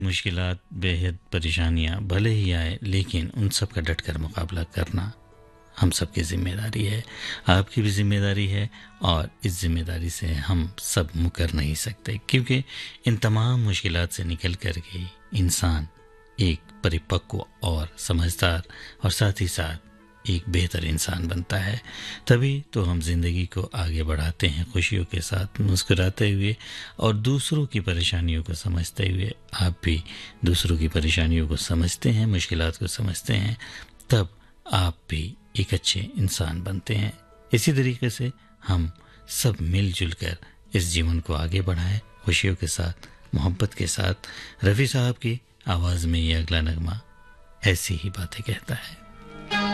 मुश्किलात, बेहद परेशानियाँ भले ही आए, लेकिन उन सब का डट कर मुकाबला करना हम सबकी ज़िम्मेदारी है, आपकी भी ज़िम्मेदारी है। और इस ज़िम्मेदारी से हम सब मुकर नहीं सकते, क्योंकि इन तमाम मुश्किलात से निकल कर के इंसान एक परिपक्व और समझदार और साथ ही साथ एक बेहतर इंसान बनता है। तभी तो हम ज़िंदगी को आगे बढ़ाते हैं खुशियों के साथ, मुस्कुराते हुए और दूसरों की परेशानियों को समझते हुए। आप भी दूसरों की परेशानियों को समझते हैं, मुश्किलात को समझते हैं, तब आप भी एक अच्छे इंसान बनते हैं। इसी तरीके से हम सब मिलजुल कर इस जीवन को आगे बढ़ाएं, खुशियों के साथ, मोहब्बत के साथ। रफ़ी साहब की आवाज़ में ये अगला नगमा ऐसी ही बातें कहता है।